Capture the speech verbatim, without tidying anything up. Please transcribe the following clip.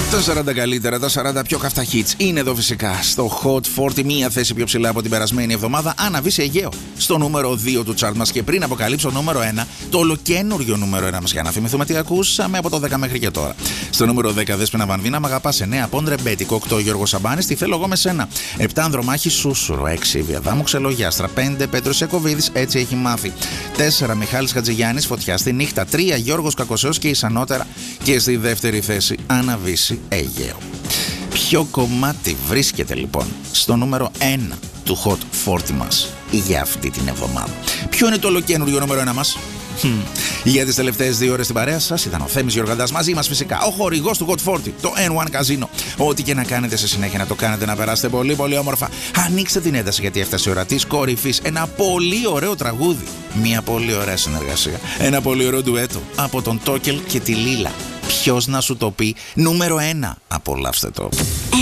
Τα σαράντα καλύτερα, τα σαράντα πιο καυτά hits είναι εδώ φυσικά στο Hot σαράντα, μία θέση πιο ψηλά από την περασμένη εβδομάδα. Άννα σε Αιγαίο στο νούμερο δύο του chart μας. Και πριν αποκαλύψω νούμερο ένα, το ολοκένουργιο νούμερο ένα μας, για να θυμηθούμε τι ακούσαμε από το δέκα μέχρι και τώρα. Στο νούμερο δέκα, Δέσποινα Βανδίνα, Μ' αγαπάς. εννέα, Πόντρε Μπέτικο. οκτώ, Γιώργο Σαμπάνης, Τι θέλω εγώ με σένα. επτά, Ανδρομάχη Σούσουρο. έξι, η Βιαδάμου Ξελογιάστρα. πέντε, Πέτρος Ιακωβίδης, Έτσι έχει μάθει. τέσσερα, Μιχάλης Χατζηγιάννης, Φωτιά στη νύχτα. τρία, Γιώργος Κακοσέος και Ισανότερα. Και στη δεύτερη θέση, Άννα Αιγαίο. Ποιο κομμάτι βρίσκεται λοιπόν στο νούμερο ένα του Hot σαράντα μας για αυτή την εβδομάδα? Ποιο είναι το ολοκένουργιο νούμερο ένα μας? Για τις τελευταίες δύο ώρες στην παρέα σας ήταν ο Θέμης Γιοργαντάς, μαζί μας φυσικά ο χορηγός του Hot σαράντα, το εν ουάν Casino. Ό,τι και να κάνετε σε συνέχεια να το κάνετε να περάσετε πολύ πολύ όμορφα. Ανοίξτε την ένταση γιατί έφτασε η ώρα της κορυφής. Ένα πολύ ωραίο τραγούδι, μια πολύ ωραία συνεργασία, ένα πολύ ωραίο ντουέτο από τον Τόκελ και τη Λίλα. Ποιος να σου το πει? Νούμερο ένα. Απολαύστε το.